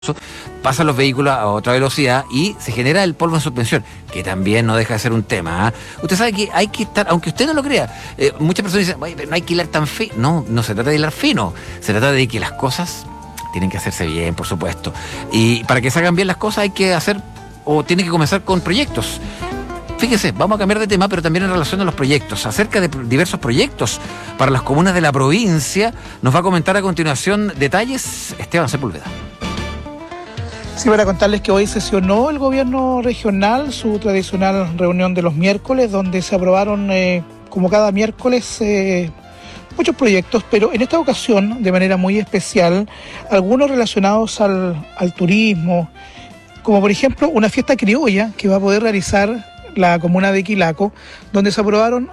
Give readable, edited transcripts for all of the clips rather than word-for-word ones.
pasan los vehículos a otra velocidad y se genera el polvo en suspensión, que también no deja de ser un tema. Usted sabe que hay que estar, aunque usted no lo crea, muchas personas dicen, pero no hay que hilar tan fino. No, no se trata de hilar fino, se trata de que las cosas tienen que hacerse bien, por supuesto. Y para que se hagan bien las cosas hay que hacer, o tiene que comenzar con proyectos. Fíjese, vamos a cambiar de tema, pero también en relación a los proyectos. Acerca de diversos proyectos para las comunas de la provincia, nos va a comentar a continuación detalles Esteban Sepúlveda. Sí, para contarles que hoy sesionó el gobierno regional su tradicional reunión de los miércoles, donde se aprobaron, como cada miércoles, muchos proyectos, pero en esta ocasión, de manera muy especial, algunos relacionados al turismo, como por ejemplo una fiesta criolla que va a poder realizar la comuna de Quilaco, donde se aprobaron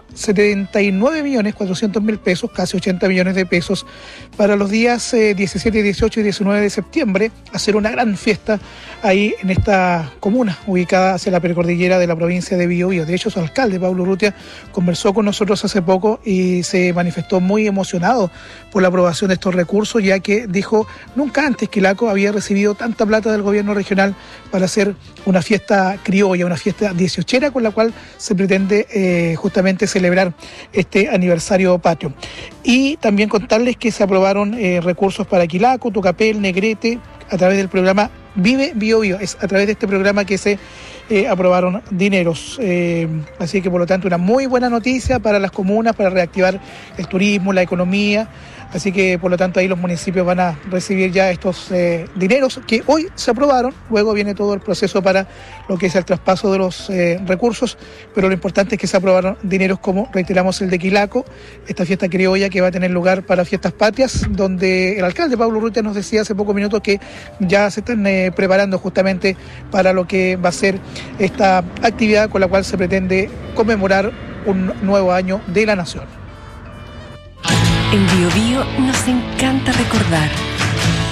79.400.000 pesos, casi 80 millones de pesos, para los días 17, 18 y 19 de septiembre, hacer una gran fiesta ahí en esta comuna, ubicada hacia la precordillera de la provincia de Biobío. De hecho, su alcalde, Pablo Urrutia, conversó con nosotros hace poco y se manifestó muy emocionado por la aprobación de estos recursos, ya que dijo, nunca antes Quilaco había recibido tanta plata del gobierno regional para hacer una fiesta criolla, una fiesta 18era, con la cual se pretende justamente celebrar este aniversario patrio. Y también contarles que se aprobaron recursos para Quilaco, Tucapel, Negrete, a través del programa Vive Biobío. Es a través de este programa que se aprobaron dineros. Así que por lo tanto una muy buena noticia para las comunas, para reactivar el turismo, la economía. Así que por lo tanto ahí los municipios van a recibir ya estos dineros que hoy se aprobaron. Luego viene todo el proceso para lo que es el traspaso de los recursos, pero lo importante es que se aprobaron dineros como, reiteramos, el de Quilaco, esta fiesta criolla que va a tener lugar para Fiestas Patrias, donde el alcalde Pablo Urrutia nos decía hace pocos minutos que ya se están preparando justamente para lo que va a ser esta actividad con la cual se pretende conmemorar un nuevo año de la nación. En Biobío nos encanta recordar